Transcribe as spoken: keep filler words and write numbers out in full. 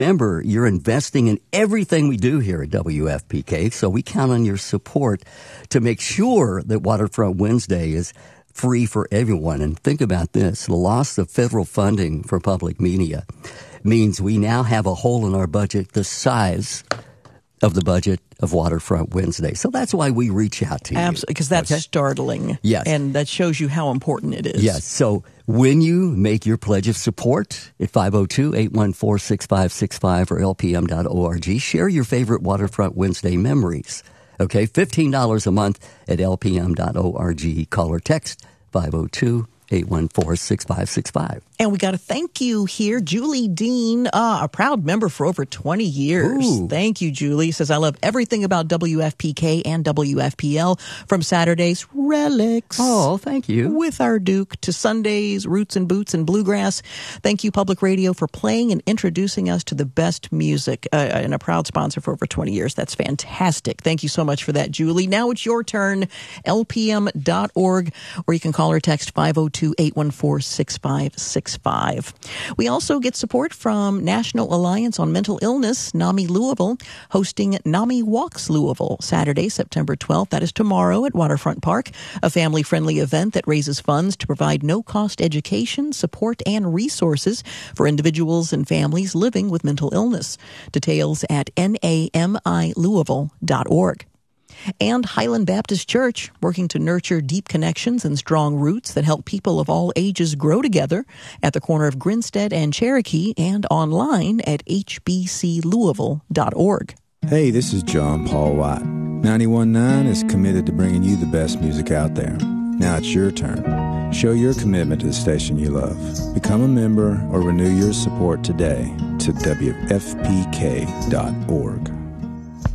Remember, you're investing in everything we do here at W F P K, so we count on your support to make sure that Waterfront Wednesday is free for everyone. And think about this. The loss of federal funding for public media means we now have a hole in our budget the size of the budget of Waterfront Wednesday. So that's why we reach out to you. Absolutely, because that's okay? startling. Yes. And that shows you how important it is. Yes. So when you make your pledge of support at five oh two, eight one four, six five six five or L P M dot org, share your favorite Waterfront Wednesday memories. Okay, fifteen dollars a month at L P M dot org. Call or text five oh two, eight one four, six five six five. And we got to thank you here, Julie Dean, uh, a proud member for over twenty years. Ooh. Thank you, Julie. Says, I love everything about W F P K and W F P L, from Saturday's Relics. Oh, thank you. With our Duke to Sundays, Roots and Boots and Bluegrass. Thank you, Public Radio, for playing and introducing us to the best music, uh, and a proud sponsor for over twenty years. That's fantastic. Thank you so much for that, Julie. Now it's your turn, L P M dot org, or you can call or text five oh two, eight one four, six five six five. We also get support from National Alliance on Mental Illness, NAMI Louisville, hosting NAMI Walks Louisville, Saturday, September twelfth. That is tomorrow at Waterfront Park, a family-friendly event that raises funds to provide no-cost education, support, and resources for individuals and families living with mental illness. Details at N A M I Louisville dot org. And Highland Baptist Church, working to nurture deep connections and strong roots that help people of all ages grow together, at the corner of Grinstead and Cherokee, and online at H B C Louisville dot org. Hey, this is John Paul White. ninety-one point nine is committed to bringing you the best music out there. Now it's your turn. Show your commitment to the station you love. Become a member or renew your support today to W F P K dot org.